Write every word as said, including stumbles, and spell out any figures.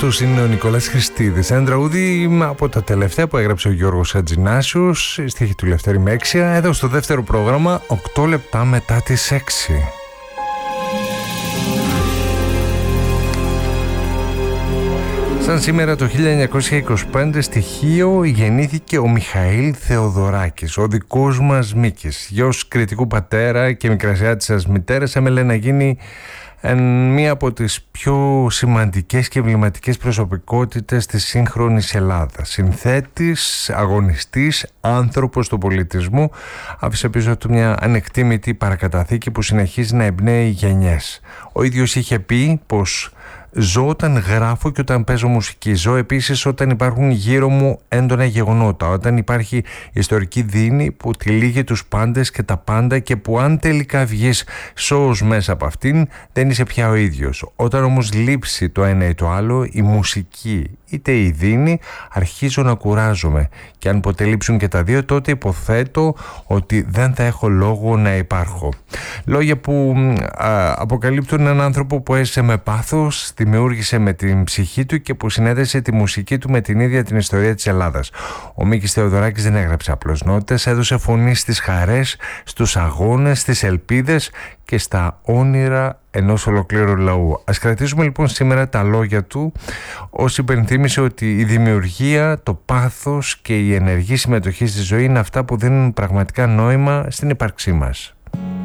Αυτός είναι ο Νικόλας Χριστίδης. Ένα τραγούδι από τα τελευταία που έγραψε ο Γιώργος Ατζινάσιος, στίχη του Λευτέρη Μέξια, εδώ στο δεύτερο πρόγραμμα, οκτώ λεπτά μετά τις έξι. Σαν σήμερα το χίλια εννιακόσια είκοσι πέντε στη Χίο γεννήθηκε ο Μιχαήλ Θεοδωράκης, ο δικός μας Μίκης. Γιος κριτικού πατέρα και μικρασιάτισσας μητέρας, έμελε να γίνει μία από τις πιο σημαντικές και εμβληματικές προσωπικότητες της σύγχρονης Ελλάδας. Συνθέτης, αγωνιστής, άνθρωπος του πολιτισμού, άφησε πίσω του μια ανεκτήμητη παρακαταθήκη που συνεχίζει να εμπνέει γενιές. Ο ίδιος είχε πει πως ζω όταν γράφω και όταν παίζω μουσική. Ζω επίσης όταν υπάρχουν γύρω μου έντονα γεγονότα. Όταν υπάρχει ιστορική δίνη που τυλίγει τους πάντες και τα πάντα και που αν τελικά βγεις σώος μέσα από αυτήν δεν είσαι πια ο ίδιος. Όταν όμως λείψει το ένα ή το άλλο, η μουσική είτε η δίνη, αρχίζω να κουράζομαι. Και αν ποτέ λείψουν και τα δύο, τότε υποθέτω ότι δεν θα έχω λόγο να υπάρχω. Λόγια που α, αποκαλύπτουν έναν άνθρωπο που έζησε με πάθος, δημιούργησε με την ψυχή του και που συνέδεσε τη μουσική του με την ίδια την ιστορία της Ελλάδας. Ο Μίκης Θεοδωράκης δεν έγραψε απλώς νότες, έδωσε φωνή στις χαρές, στους αγώνες, στις ελπίδες και στα όνειρα ενός ολοκλήρου λαού. Ας κρατήσουμε λοιπόν σήμερα τα λόγια του ως υπενθύμηση ότι η δημιουργία, το πάθος και η ενεργή συμμετοχή στη ζωή είναι αυτά που δίνουν πραγματικά νόημα στην ύπαρξή μας.